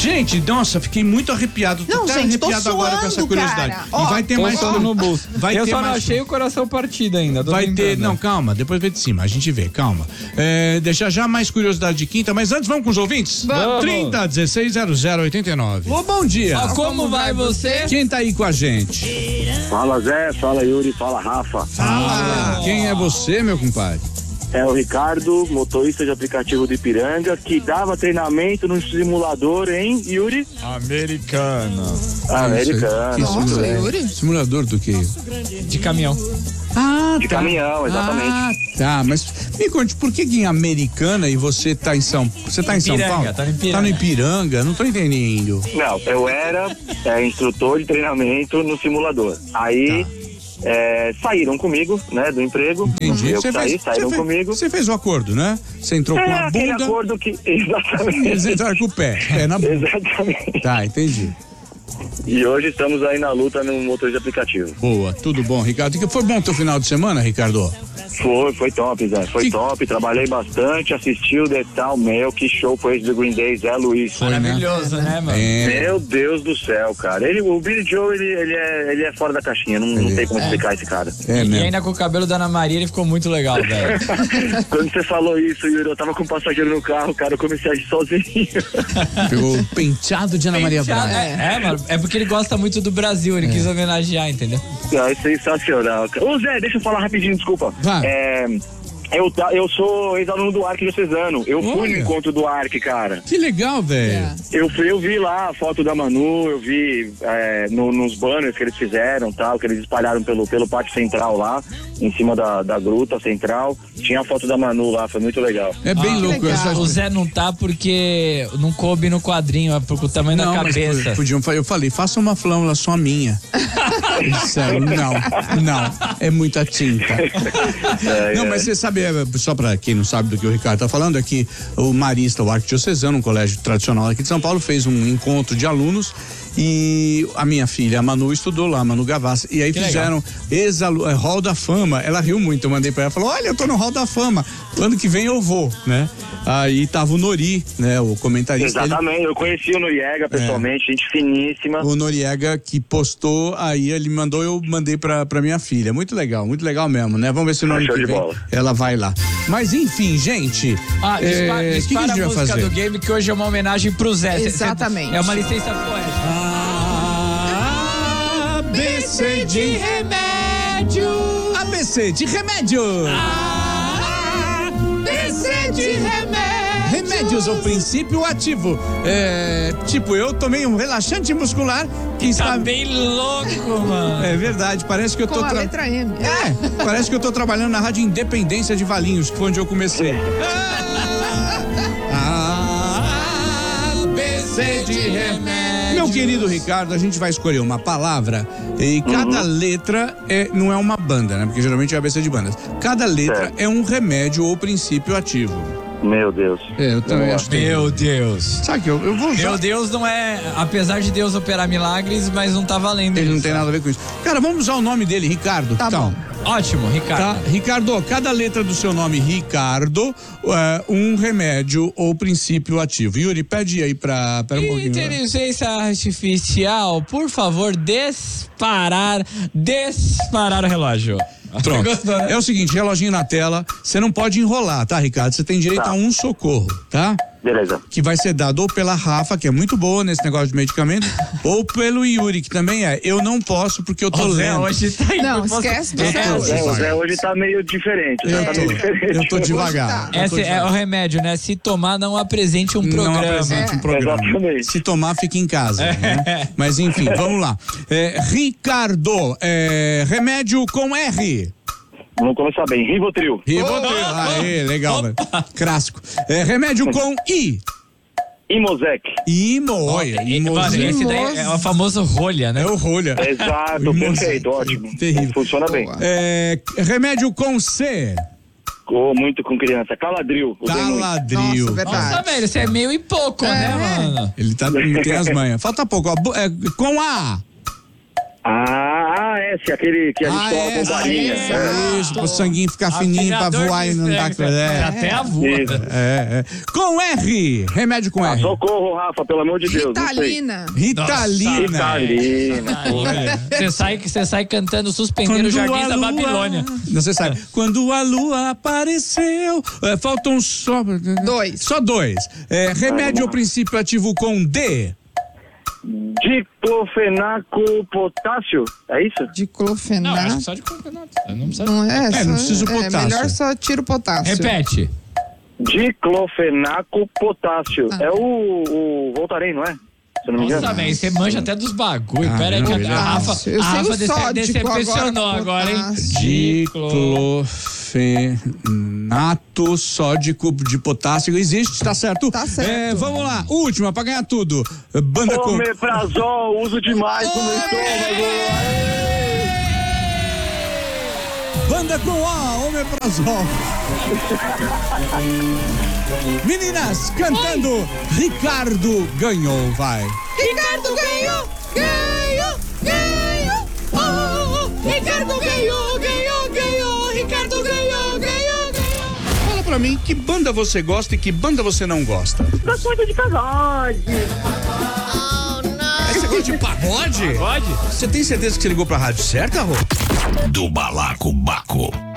Gente, nossa, fiquei muito arrepiado. Não, Tô gente, tô arrepiado agora com essa suando, curiosidade. cara. E Ó, vai ter mais no bolso. Vai Eu ter só não mais achei o coração partido ainda. Vai ter, não, calma, depois vem de cima, a gente vê, calma. Deixa já mais curiosidade de quinta, mas antes vamos com os ouvintes? Vamos. 30 16 0089. Ô, bom dia. Como vai você? Quem tá aí com a gente? Fala Zé, fala Yuri, fala Rafa. Quem é você, meu compadre? É o Ricardo, motorista de aplicativo de Ipiranga, que dava treinamento no simulador em Yuri? Americana. Americano. Nossa, Yuri. Simulador do quê? De caminhão. Ah, De caminhão, exatamente. Tá, mas me conte, por que em Americana e você tá em São Paulo? Você tá em São Ipiranga, Paulo? tá no Ipiranga. Tá no Ipiranga? Não tô entendendo. Não, eu era instrutor de treinamento no simulador. Aí saíram comigo, né, do emprego. Entendi. Eu saíram comigo. Você fez o acordo, né? Você entrou com a aquele bunda. acordo que... Exatamente. Eles entraram com o pé na bunda. Exatamente. Tá, entendi. E hoje estamos aí na luta no motor de aplicativo. Boa, tudo bom, Ricardo? Foi bom teu final de semana, Ricardo? Foi top, Zé. Foi top, trabalhei bastante, assisti o Detal, que show foi esse do Green Day, Zé Luiz. Foi, Maravilhoso, né, mano? Meu Deus do céu, cara. O Billy Joe, ele é fora da caixinha, não tem como explicar esse cara. É E mesmo. ainda com o cabelo da Ana Maria, ele ficou muito legal, velho. Quando você falou isso, Yuri, eu tava com um passageiro no carro, cara, eu comecei a ir sozinho. Pegou o penteado de Ana Maria Braga. Mano, é porque ele gosta muito do Brasil, ele quis homenagear, entendeu? É sensacional, cara. Ô Zé, deixa eu falar rapidinho, desculpa. Vai. Eu sou ex-aluno do Arc Diocesano. Eu fui Olha. no encontro do Arc, cara. Que legal, velho. Eu vi lá a foto da Manu, eu vi nos banners que eles fizeram, tal, que eles espalharam pelo pátio central lá, em cima da gruta central. Tinha a foto da Manu lá, foi muito legal. É bem louco legal. essa. O Zé não tá porque não coube no quadrinho, é porque o tamanho da Mas cabeça. podiam, eu falei, faça uma flâmula só minha. Eles disseram, não, é muita tinta. Não, mas você sabe, só pra quem não sabe do que o Ricardo tá falando, é que o Marista, o Arquidiocesano, um colégio tradicional aqui de São Paulo, fez um encontro de alunos e a minha filha, a Manu, estudou lá, Manu Gavassi, e aí fizeram Hall da Fama. Ela riu muito, eu mandei pra ela, falou, olha, eu tô no Hall da Fama, ano que vem eu vou, né? Aí tava o Nori, né, o comentarista. Exatamente, eu conheci o Noriega pessoalmente, gente finíssima. O Noriega que postou, aí ele mandou, eu mandei pra minha filha. Muito legal mesmo, né? Vamos ver se no ano Show que de vem bola. ela vai lá. Mas enfim, gente. Dispara que a gente a vai música fazer? do game, que hoje é uma homenagem pro Zé. Exatamente. É uma licença poética. ABC de remédio. ABC de remédio. ABC de remédio. Remédios, o princípio ativo. Tipo, eu tomei um relaxante muscular que está... Tá bem louco, mano. É verdade, parece que eu Com tô... a letra M. Parece que eu tô trabalhando na Rádio Independência de Valinhos, que foi onde eu comecei. ABC de remédio. Meu querido Ricardo, a gente vai escolher uma palavra e cada letra não é uma banda, né? Porque geralmente é ABC de bandas. Cada letra é um remédio ou princípio ativo. Meu Deus. Eu também acho que... Meu Deus. Sabe que eu vou usar... Meu Deus não é, apesar de Deus operar milagres, mas não tá valendo Ele isso. não tem nada a ver com isso. Cara, vamos usar o nome dele, Ricardo. Tá bom. Ótimo, Ricardo. Tá, Ricardo, cada letra do seu nome, Ricardo, um remédio ou princípio ativo. Yuri, pede aí pera um pouquinho. Inteligência artificial, por favor, disparar o relógio. Pronto. Gostou, né? É o seguinte, reloginho na tela, você não pode enrolar, tá, Ricardo? Você tem direito a um socorro, tá? Beleza. Que vai ser dado ou pela Rafa, que é muito boa nesse negócio de medicamento, ou pelo Yuri, que também é. Eu não posso porque eu tô O Zé lento. hoje tá indo. Não, esquece do Zé tô- hoje. O Zé hoje tá meio diferente. Eu tô devagar. Esse é o remédio, né? Se tomar, não apresente um programa. Não apresente um programa. Exatamente. Se tomar, fica em casa. Né? Mas enfim, vamos lá. Ricardo, remédio com R. Vamos começar bem. Rivotril. Rivotril. Aê, legal, velho. Clássico. Remédio com I. Imosec. Olha, Mano, esse daí é o famoso rolha, né? É o rolha. Exato, Imosec. perfeito, ótimo. Terrível. Funciona bem. Remédio com C. Muito com criança. Caladril. usei muito. Taladril. Nossa, verdade. Nossa, velho, você é meio e pouco, né, mano? Ele não tem as manhas. Falta pouco. Ó. Com A. AS, aquele que a gente toma com varinha. Isso, pro sanguinho ficar fininho pra Afinador voar e não de dar. sangue, até a voa. Isso. Com R, remédio com R. Socorro, Rafa, pelo amor de Deus. não sei. Ritalina. Ritalina. Ritalina. Você sai cantando Suspender o Jardim da Babilônia. Não, você sabe. Quando a lua apareceu. Faltam só. 2. Só 2. Remédio princípio ativo com D. Diclofenaco potássio, é isso? Não, acho Diclofenaco. que só de clofenaco. Não precisa. Não é? não precisa o potássio. Melhor só tira o potássio. Repete. Diclofenaco potássio. É o Voltaren, não é? Se eu não me engano. Nossa, velho, você manja até dos bagulho. Pera aí que a Rafa, Eu sei o sódico decepcionou agora, hein? potássio. Diclofenato sódico de potássio existe, tá certo? Tá certo. Vamos lá, última pra ganhar tudo. Banda com. Omeprazol, uso demais no meu estômago. Banda com A, Omeprazol. Meninas, cantando, Ricardo ganhou, vai. Ricardo ganhou, ganhou, ganhou. Oh, Ricardo ganhou, ganhou, ganhou. Ricardo ganhou, ganhou, ganhou. Fala pra mim, que banda você gosta e que banda você não gosta? Gosto muito de pagode. Você gosta de pagode? Pode? Você tem certeza que você ligou pra rádio certa, Rô? Do Balacobaco.